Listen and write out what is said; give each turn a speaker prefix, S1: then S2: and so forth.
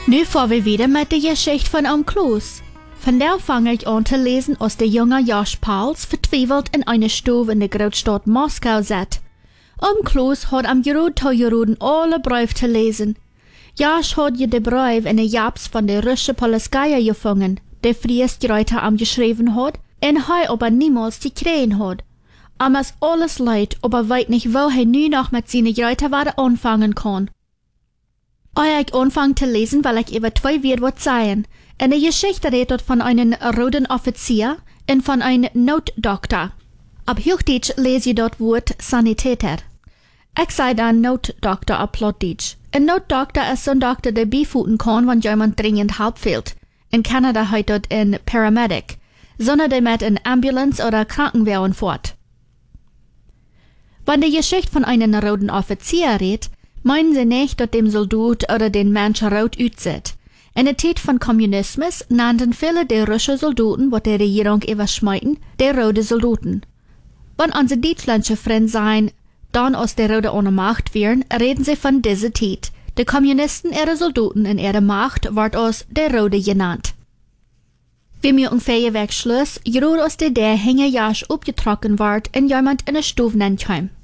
S1: Nu fahren wir wieder mit der Geschichte von Klaus. Von der fange ich an zu lesen, als der junge Josh Pauls vertwijfelt in eine Stube in der Großstadt Moskau zat. Klaus hat am Gerud alle Briefe zu lesen. Josh hat je de Brief in der Japs von der russischen Polizei gefangen, der Friesgereiter am geschrieben hat, en hij aber niemals gekriegen hat. Es alles leid, aber weet nicht, wo nu noch mit seinen Gereiter anfangen kann. Ich anfangen zu lesen, weil ich über 2 Wörter wat sagen. In der Geschichte redet von einem roten Offizier und von einem Notdoktor. Ab Hochdeutsch lese ich dort Wort Sanitäter. Ich sei dann Notdoktor ab Plattdeutsch. Ein Notdoktor ist so ein Doktor, der beifuten kann, wenn jemand dringend Hilfe fehlt. In Kanada heißt dort ein Paramedic, sondern der mit in Ambulance oder Krankenwagen fährt. Wenn die Geschichte von einem roten Offizier redet, meinen sie nicht, dass dem Soldat oder den Mensch rot aussieht. In der Zeit von Kommunismus nannten viele der russischen Soldaten, was der Regierung überschmeiten, der rote Soldaten. Wenn unsere deutschländische Freunde sein, dann aus der Rote ohne Macht wären, reden sie von dieser Zeit. Die Kommunisten, ihre Soldaten in ihrer Macht, wird aus der Rote genannt. Wie mir ungefähr weg Schluss, gerade aus der hänge Jasch abgetrocknet wird und jemand in der Stube nennt heim.